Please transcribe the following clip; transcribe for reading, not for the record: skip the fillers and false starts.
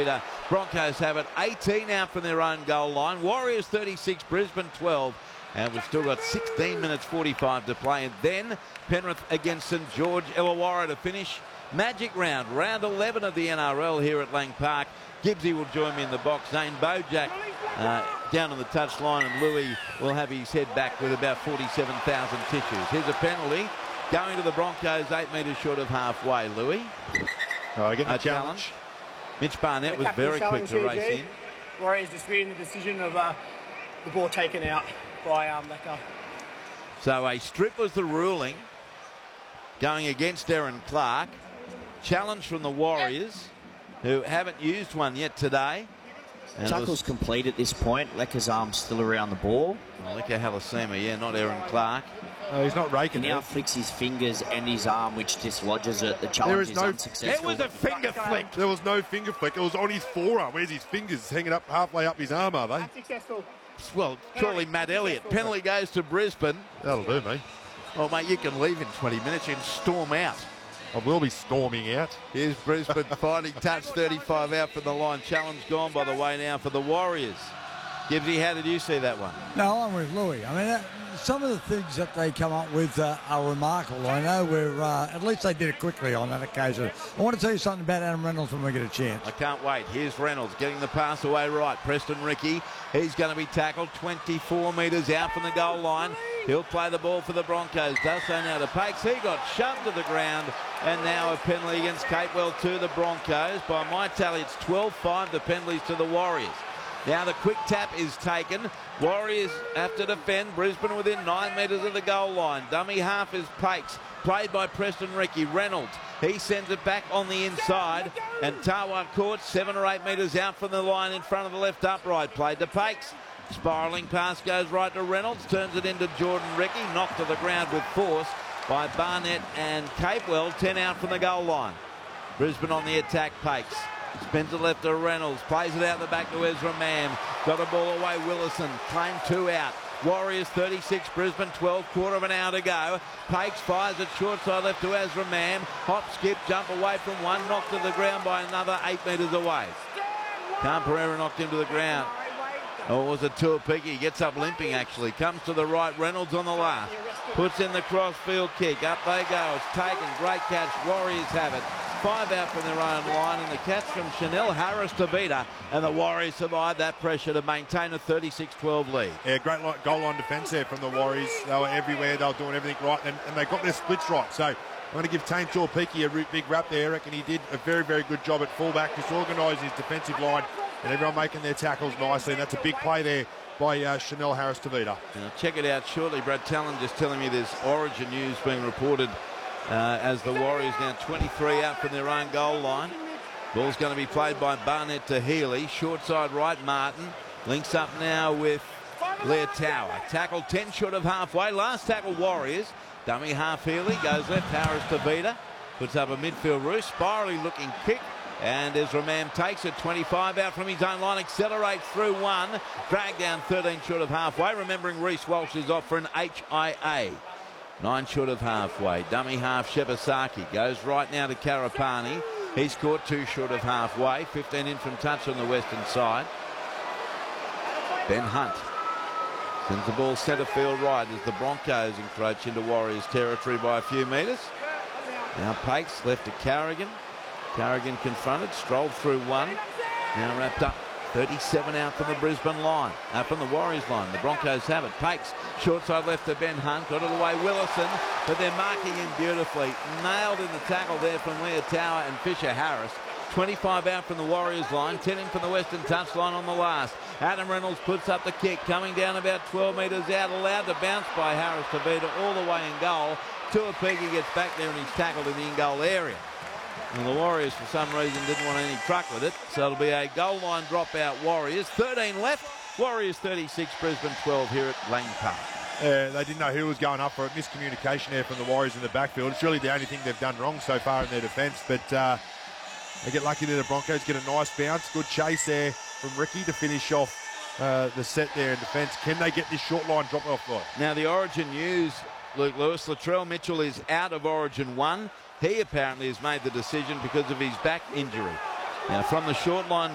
Tavita. Broncos have it. 18 out from their own goal line. Warriors 36, Brisbane 12. And we've still got 16 minutes 45 to play. And then Penrith against St George Illawarra to finish. Magic round, round 11 of the NRL here at Lang Park. Gibbsy will join me in the box. Zane Bojack down on the touchline, and Louis will have his head back with about 47,000 tissues. Here's a penalty going to the Broncos, 8 metres short of halfway. Louis. Getting a challenge. Mitch Barnett was very quick to race in. Warriors disputing the decision of the ball taken out by Lecker. So a strip was the ruling going against Aaron Clark. Challenge from the Warriors, who haven't used one yet today. And tackle's complete at this point. Lecker's arm's still around the ball. Lecker Halasima, yeah, not Aaron Clark. He's not raking. He now flicks his fingers and his arm, which dislodges it. The challenge is unsuccessful. It was a finger flick. There was no finger flick. It was on his forearm. Where's his fingers? Hanging up halfway up his arm, are they? Unsuccessful. Well, surely Matt Elliott. Penalty goes to Brisbane. That'll do, mate. Oh, mate, you can leave in 20 minutes. You can storm out. I will be storming out. Here's Brisbane finding touch, 35 out from the line. Challenge gone by the way now for the Warriors. Gibbsy, how did you see that one? No, I'm with Louis. I mean, some of the things that they come up with are remarkable. I know at least they did it quickly on that occasion. I want to tell you something about Adam Reynolds when we get a chance. I can't wait. Here's Reynolds getting the pass away right. Preston Ricky, he's going to be tackled 24 metres out from the goal line. He'll play the ball for the Broncos. Does so now to Pakes. He got shoved to the ground. And now a penalty against Capewell to the Broncos. By my tally, it's 12-5 the penalties to the Warriors. Now the quick tap is taken. Warriors have to defend. Brisbane within 9 metres of the goal line. Dummy half is Pakes, played by Preston Ricky. Reynolds, he sends it back on the inside. And Tawa Court 7 or 8 metres out from the line in front of the left upright. Played to Pakes. Spiralling pass goes right to Reynolds. Turns it into Jordan Ricky. Knocked to the ground with force by Barnett and Capewell. 10 out from the goal line. Brisbane on the attack. Pakes spins it left to Reynolds, plays it out the back to Ezra Mam. Got a ball away, Willison, claimed 2 out. Warriors 36, Brisbane 12, quarter of an hour to go. Pakes fires it short side left to Ezra Mam. Hop, skip, jump away from one, knocked to the ground by another 8 metres away. Khan Pereira knocked him to the ground. Oh, it was a Tuapiki, gets up limping actually. Comes to the right, Reynolds on the left. Puts in the cross-field kick, up they go, it's taken, great catch, Warriors have it. 5 out from their own line, and the catch from Chanel Harris Tavita, and the Warriors survived that pressure to maintain a 36-12 lead. Yeah, great goal line defence there from the Warriors. They were everywhere, they were doing everything right, and they got their splits right. So I'm going to give Tane Tuapiki a big rap there. I reckon he did a very, very good job at fullback, just organising his defensive line, and everyone making their tackles nicely, and that's a big play there by Chanel Harris Tavita. Check it out shortly. Brad Talon just telling me there's Origin news being reported as the Warriors now 23 out from their own goal line. Ball's going to be played by Barnett to Healy. Short side right, Martin. Links up now with Lear Tower. Tackle 10 short of halfway. Last tackle Warriors. Dummy half Healy. Goes left, Harris Tavita. Puts up a midfield roost. Spirally looking kick. And Ezra Mam takes it 25 out from his own line. Accelerates through one. Drag down 13 short of halfway. Remembering Reece Walsh is off for an HIA. 9 short of halfway. Dummy half Shebasaki goes right now to Karapani. He's caught 2 short of halfway. 15 in from touch on the western side. Ben Hunt sends the ball centre field right as the Broncos encroach into Warriors territory by a few metres. Now Pakes left to Carrigan. Carrigan confronted, strolled through one. Now wrapped up. 37 out from the Brisbane line, from the Warriors line. The Broncos have it. Pakes, short side left to Ben Hunt. Got it away Willison, but they're marking him beautifully. Nailed in the tackle there from Lear Tower and Fisher Harris. 25 out from the Warriors line, 10 in from the Western touchline on the last. Adam Reynolds puts up the kick, coming down about 12 metres out, allowed to bounce by Harris Tavita all the way in goal. Tuapiki gets back there and he's tackled in the in-goal area. And the Warriors, for some reason, didn't want any truck with it. So it'll be a goal line dropout Warriors. 13 left. Warriors 36, Brisbane 12 here at Lang Park. They didn't know who was going up for it. Miscommunication there from the Warriors in the backfield. It's really the only thing they've done wrong so far in their defence. But they get lucky there. The Broncos get a nice bounce. Good chase there from Ricky to finish off the set there in defence. Can they get this short line drop off though? Now the Origin news, Luke Lewis. Latrell Mitchell is out of Origin 1. He apparently has made the decision because of his back injury. Now from the short line